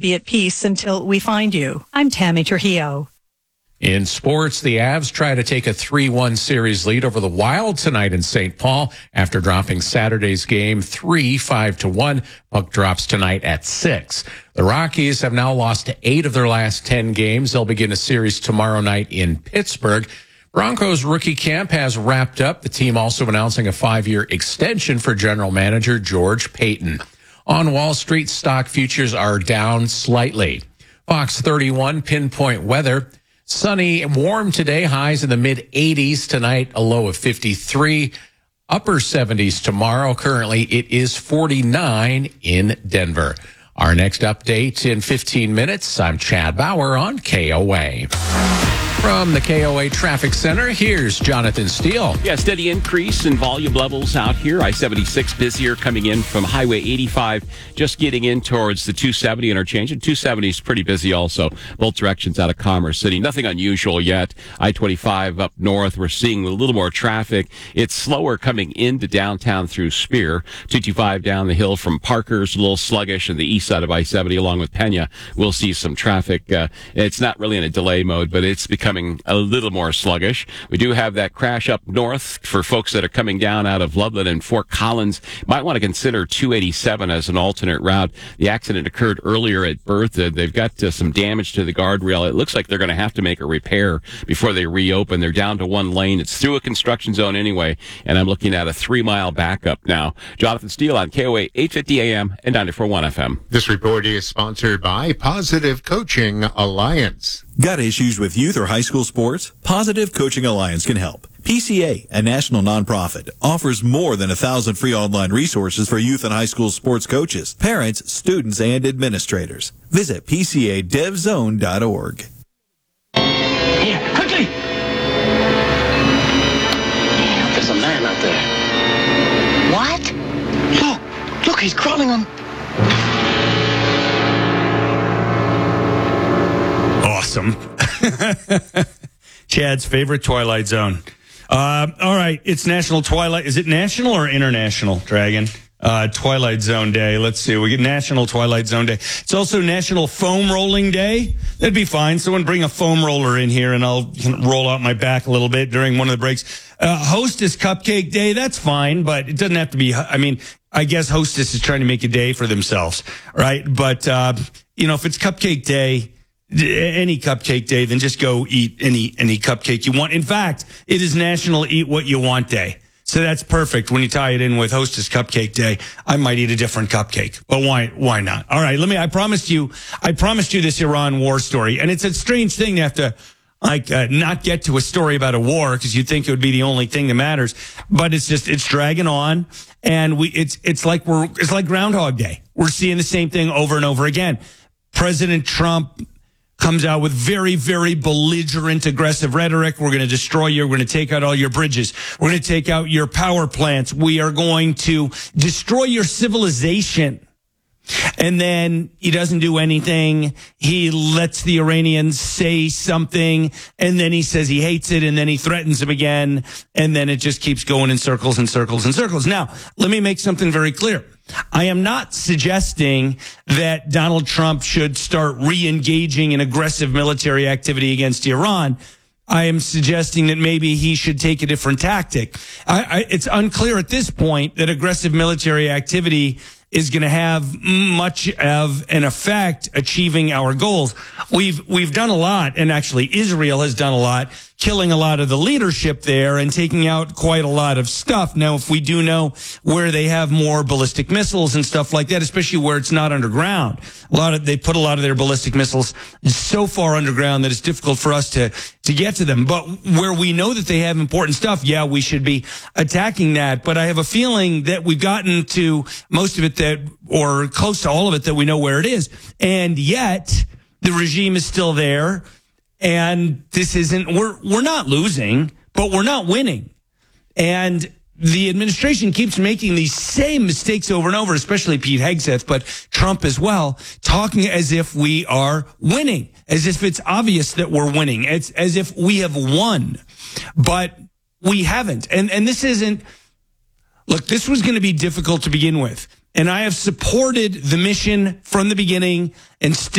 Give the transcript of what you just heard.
be at peace until we find you. I'm Tammy Trujillo. In sports, the Avs try to take a 3-1 series lead over the Wild tonight in St. Paul after dropping Saturday's game 5-1. Puck drops tonight at 6. The Rockies have now lost 8 of their last 10 games. They'll begin a series tomorrow night in Pittsburgh. Broncos rookie camp has wrapped up. The team also announcing a 5-year extension for general manager George Paton. On Wall Street, stock futures are down slightly. Fox 31 pinpoint weather. Sunny and warm today, highs in the mid-80s. Tonight, a low of 53. Upper 70s tomorrow. Currently, it is 49 in Denver. Our next update in 15 minutes. I'm Chad Bauer on KOA. From the KOA Traffic Center, here's Jonathan Steele. Yeah, steady increase in volume levels out here. I-76 busier coming in from Highway 85, just getting in towards the 270 interchange. And 270 is pretty busy also, both directions out of Commerce City. Nothing unusual yet. I-25 up north, we're seeing a little more traffic. It's slower coming into downtown through Spear. 225 down the hill from Parker's a little sluggish, and the east side of I-70 along with Pena, we'll see some traffic. It's not really in a delay mode, but it's becoming a little more sluggish. We do have that crash up north for folks that are coming down out of Loveland and Fort Collins. Might want to consider 287 as an alternate route. The accident occurred earlier at Bertha. They've got some damage to the guardrail. It looks like they're going to have to make a repair before they reopen. They're down to one lane. It's through a construction zone anyway, and I'm looking at a 3-mile backup now. Jonathan Steele on KOA 850 AM and 94.1 FM. This report is sponsored by Positive Coaching Alliance. Got issues with youth or high school sports? Positive Coaching Alliance can help. PCA, a national nonprofit, offers more than 1,000 free online resources for youth and high school sports coaches, parents, students, and administrators. Visit PCADevZone.org. Here, quickly! Damn, there's a man out there. What? Look, he's crawling on... Awesome. Chad's favorite Twilight Zone. All right, it's National Twilight. Is it national or international, Dragon? Twilight Zone Day. Let's see. We get National Twilight Zone Day. It's also National Foam Rolling Day. That'd be fine. Someone bring a foam roller in here and I'll roll out my back a little bit during one of the breaks. Hostess Cupcake Day. That's fine, but it doesn't have to be. I mean, I guess Hostess is trying to make a day for themselves, right? But, if it's Cupcake Day, any cupcake day, then just go eat any cupcake you want. In fact, it is National Eat What You Want Day. So that's perfect when you tie it in with Hostess Cupcake Day. I might eat a different cupcake, but why not? All right, I promised you this Iran war story, and it's a strange thing to have to not get to a story about a war because you'd think it would be the only thing that matters, but it's dragging on, and it's like Groundhog Day. We're seeing the same thing over and over again. President Trump comes out with very, very belligerent, aggressive rhetoric. We're going to destroy you. We're going to take out all your bridges. We're going to take out your power plants. We are going to destroy your civilization. And then he doesn't do anything. He lets the Iranians say something, and then he says he hates it, and then he threatens them again, and then it just keeps going in circles and circles and circles. Now, let me make something very clear. I am not suggesting that Donald Trump should start re-engaging in aggressive military activity against Iran. I am suggesting that maybe he should take a different tactic. It's unclear at this point that aggressive military activity is going to have much of an effect achieving our goals. We've done a lot, and actually Israel has done a lot, killing a lot of the leadership there and taking out quite a lot of stuff. Now, if we do know where they have more ballistic missiles and stuff like that, especially where it's not underground, they put a lot of their ballistic missiles so far underground that it's difficult for us to get to them. But where we know that they have important stuff, yeah, we should be attacking that. But I have a feeling that we've gotten to most of it or close to all of it that we know where it is. And yet the regime is still there. And we're not losing, but we're not winning. And the administration keeps making these same mistakes over and over, especially Pete Hegseth, but Trump as well, talking as if we are winning, as if it's obvious that we're winning. It's as if we have won, but we haven't. And this isn't, look, this was going to be difficult to begin with. And I have supported the mission from the beginning and still